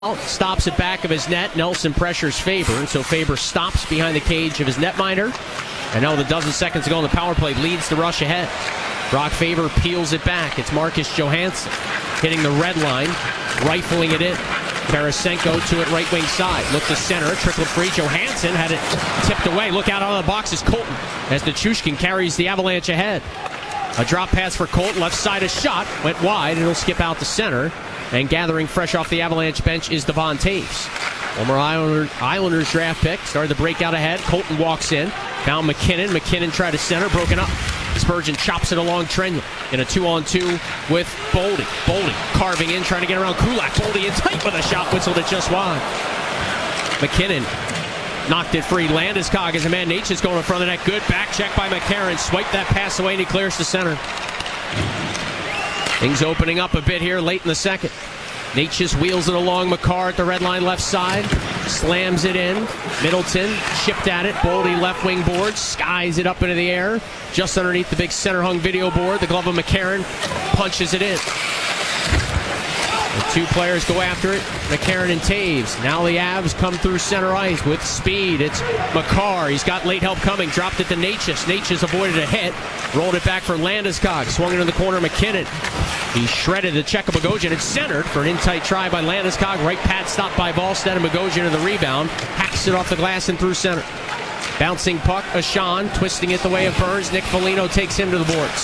Stops at back of his net. Nelson pressures Faber, and so Faber stops behind the cage of his netminder. And now with a dozen seconds to go on the power play, leads the rush ahead. Brock Faber peels it back. It's Marcus Johansson hitting the red line, rifling it in. Tarasenko to it right wing side. Look to center, trickled free. Johansson had it tipped away. Look out on the box is Colton as Nichushkin carries the Avalanche ahead. A drop pass for Colton, left side, a shot, went wide, and it'll skip out to center. And gathering fresh off the Avalanche bench is Devon Taves. Former Islanders draft pick, started to break out ahead. Colton walks in, found McKinnon. McKinnon tried to center, broken up. Spurgeon chops it along Trenyon in a 2-on-2 with Boldy. Boldy carving in, trying to get around Kulak. Boldy in tight with a shot, whistled it just wide. McKinnon knocked it free. Landeskog is a man. Natchez going in front of the net. Good back check by McCarron. Swipe that pass away, and he clears to center. Things opening up a bit here late in the second. Natchez wheels it along McCarr at the red line left side. Slams it in. Middleton chipped at it. Boldy left wing board. Skies it up into the air. Just underneath the big center hung video board. The glove of McCarron punches it in. The two players go after it. McCarron and Taves. Now the Avs come through center ice with speed. It's McCarr. He's got late help coming. Dropped it to Natchez. Natchez avoided a hit. Rolled it back for Landeskog. Swung it in the corner. McKinnon. He shredded the check of Bogosian. It's centered for an in-tight try by Landeskog. Right pad stopped by Ballstead, and Bogosian in the rebound. Hacks it off the glass and through center. Bouncing puck. Ashan twisting it the way of Burns. Nick Foligno takes him to the boards.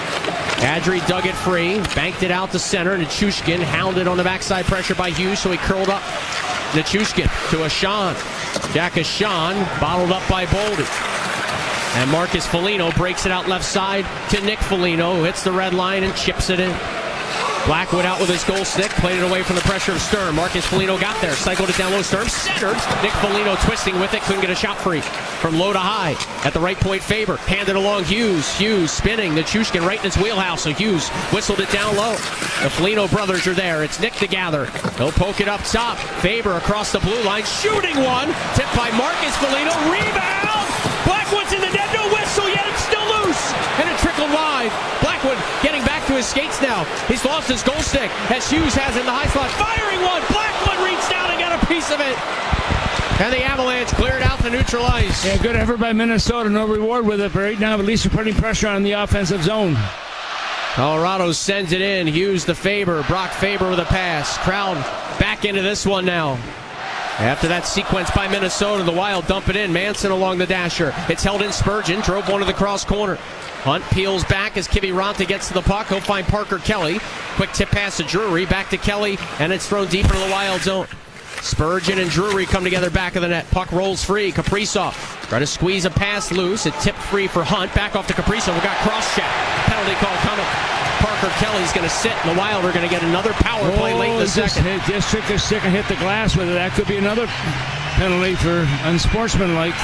Kadri dug it free, banked it out to center. Nichushkin hounded on the backside pressure by Hughes, so he curled up. Nichushkin to Ashan. Jack Ashan bottled up by Boldy. And Marcus Foligno breaks it out left side to Nick Foligno, who hits the red line and chips it in. Blackwood out with his goal stick, played it away from the pressure of Sturm. Marcus Foligno got there, cycled it down low. Sturm centered. Nick Foligno twisting with it, couldn't get a shot free. From low to high, at the right point, Faber handed along Hughes. Hughes spinning, Nichushkin right in his wheelhouse, so Hughes whistled it down low. The Foligno brothers are there. It's Nick to gather. He'll poke it up top. Faber across the blue line, shooting one. Tipped by Marcus Foligno. Rebound! Blackwood's in the net, no whistle yet. It's still loose, and it trickled wide. Blackwood getting back to his skates now. He's lost his goal stick as Hughes has it in the high slot. Firing one. Blackwood reached down and got a piece of it. And the Avalanche cleared out the neutral ice. Yeah, good effort by Minnesota. No reward with it, but right now at least we're putting pressure on the offensive zone. Colorado sends it in. Hughes to Faber. Brock Faber with a pass. Crowd back into this one now. After that sequence by Minnesota, the Wild dump it in. Manson along the dasher. It's held in. Spurgeon drove one to the cross corner. Hunt peels back as Kiviranta gets to the puck. He'll find Parker Kelly. Quick tip pass to Drury. Back to Kelly, and it's thrown deep into the Wild zone. Spurgeon and Drury come together back of the net. Puck rolls free. Kaprizov try to squeeze a pass loose. It tipped free for Hunt. Back off to Kaprizov. We got cross-check. Penalty call coming. Parker Kelly's going to sit, and the Wild are going to get another power play late in the second. Just took the stick and hit the glass with it. That could be another penalty for unsportsmanlike.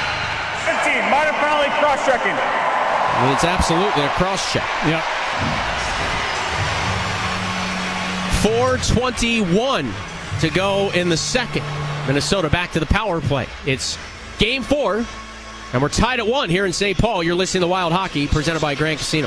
15, minor penalty, cross-checking. It's absolutely a cross-check. Yep. 4:21 to go in the second. Minnesota back to the power play. It's game 4, and we're tied at 1 here in St. Paul. You're listening to Wild Hockey, presented by Grand Casinos.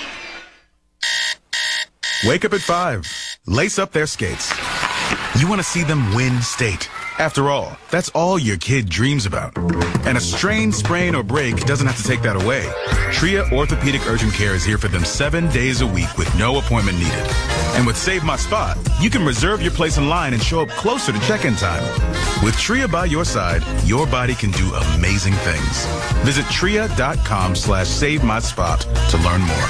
Wake up at 5. Lace up their skates. You want to see them win state. After all, that's all your kid dreams about. And a strain, sprain, or break doesn't have to take that away. Tria Orthopedic Urgent Care is here for them 7 days a week with no appointment needed. And with Save My Spot, you can reserve your place in line and show up closer to check-in time. With Tria by your side, your body can do amazing things. Visit tria.com/SaveMySpot to learn more.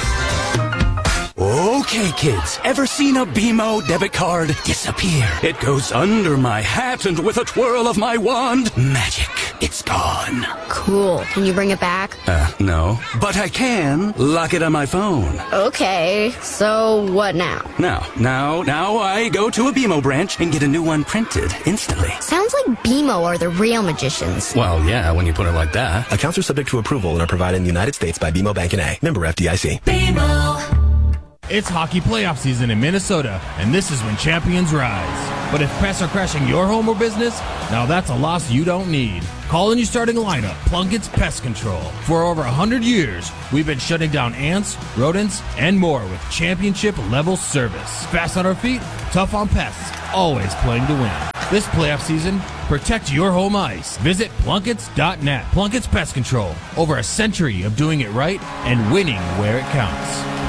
Okay, kids, ever seen a BMO debit card disappear? It goes under my hat, and with a twirl of my wand, magic, it's gone. Cool. Can you bring it back? No. But I can lock it on my phone. Okay, so what now? Now I go to a BMO branch and get a new one printed instantly. Sounds like BMO are the real magicians. Well, yeah, when you put it like that. Accounts are subject to approval and are provided in the United States by BMO Bank N.A. Member FDIC. BMO. It's hockey playoff season in Minnesota, and this is when champions rise. But if pests are crashing your home or business, now that's a loss you don't need. Call in your starting lineup, Plunkett's Pest Control. For over 100 years, we've been shutting down ants, rodents, and more with championship-level service. Fast on our feet, tough on pests, always playing to win. This playoff season, protect your home ice. Visit Plunketts.net. Plunkett's Pest Control. Over a century of doing it right and winning where it counts.